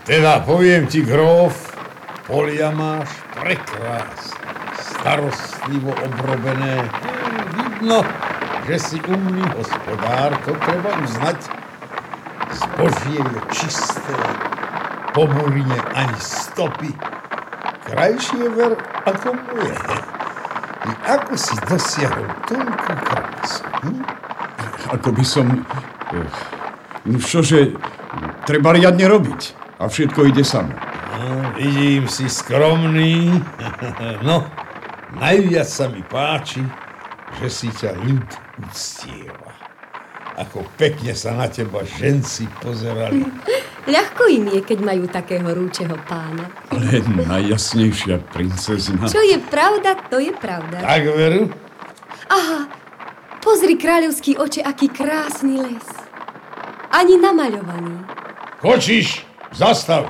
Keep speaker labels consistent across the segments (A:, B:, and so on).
A: Teda poviem ti, gróf, polia máš prekrásne, starostlivo obrobené. Vidno, že si umný hospodár, to treba uznať. Zbožie je čisté, po burine ani stopy. Krajšie ver ako moje. I ako si dosiahol toľkú krásu?
B: Ako by som... No čože, treba riadne robiť. A všetko ide samo.
A: No, vidím, si skromný. No, najviac sa mi páči, že si ťa ľud uctieva. Ako pekne sa na teba ženci pozerali.
C: Ľahko im je, keď majú takého rúčeho pána.
B: Ale najjasnejšia princezna.
C: Čo je pravda, to je pravda.
A: Tak, veru?
C: Aha, pozri, kráľovský oče, aký krásny les. Ani namaľovaný.
A: Kočiš, zastav.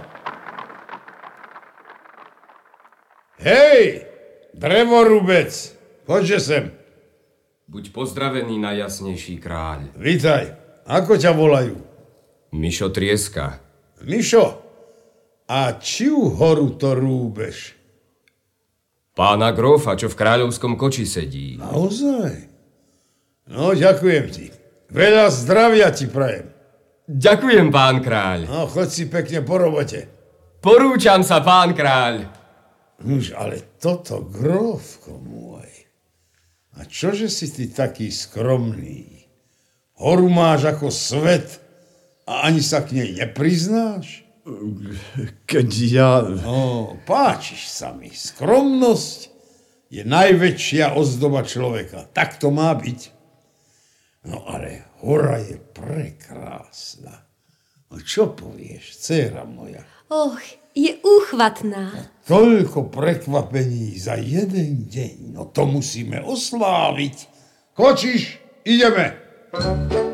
A: Hej, drevorubec, poďže sem.
D: Buď pozdravený, najjasnejší kráľ.
A: Vítaj, ako ťa volajú?
D: Mišo Trieska.
A: Mišo, a čiu horu to rúbeš?
D: Pána grófa, čo v kráľovskom koči sedí.
A: Naozaj? No, ďakujem ti. Veľa zdravia ti prajem.
D: Ďakujem, pán kráľ.
A: No, choď si pekne po robote.
D: Porúčam sa, pán kráľ.
A: Už, ale toto, grófko môj. A čože si ty taký skromný? Horu máš ako svet a ani sa k nej nepriznáš?
B: Keď ja...
A: No, páčiš sa mi. Skromnosť je najväčšia ozdoba človeka. Tak to má byť. No ale hora je prekrásna. No čo povieš, dcéra moja?
C: Och, je úchvatná.
A: Toľko prekvapení za jeden deň. No to musíme osláviť. Kočiš, ideme.